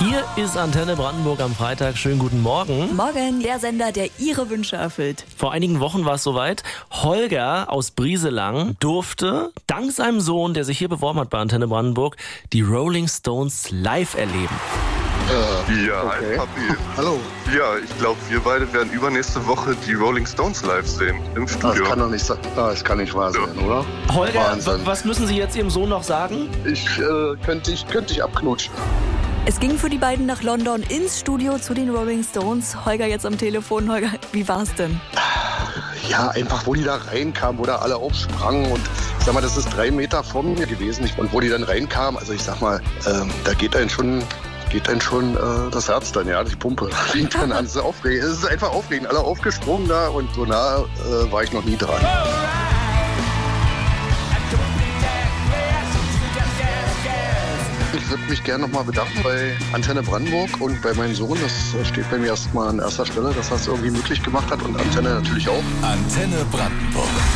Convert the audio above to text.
Hier ist Antenne Brandenburg am Freitag. Schönen guten Morgen. Morgen, der Sender, der Ihre Wünsche erfüllt. Vor einigen Wochen war es soweit. Holger aus Brieselang durfte, dank seinem Sohn, der sich hier beworben hat bei Antenne Brandenburg, die Rolling Stones live erleben. Ja, Okay. hi Papi. Hallo. Ja, ich glaube, wir beide werden übernächste Woche die Rolling Stones live sehen im Das Studio. kann doch nicht sein. Das kann nicht wahr sein, oder? Holger, Wahnsinn. was müssen Sie jetzt Ihrem Sohn noch sagen? Ich könnte dich abknutschen. Es ging für die beiden nach London ins Studio zu den Rolling Stones. Holger jetzt am Telefon. Holger, wie war's denn? Ja, einfach, wo die da reinkamen, wo da alle aufsprangen und ich sag mal, das ist 3 Meter vor mir gewesen. Und wo die dann reinkamen, also ich sag mal, da geht einem schon das Herz dann, ja, die Pumpe fängt dann an zu aufregen. Es ist einfach aufregend, alle aufgesprungen da und so nah war ich noch nie dran. Ich würde mich gerne nochmal bedanken bei Antenne Brandenburg und bei meinem Sohn. Das steht bei mir erstmal an erster Stelle, dass er es irgendwie möglich gemacht hat und Antenne natürlich auch. Antenne Brandenburg.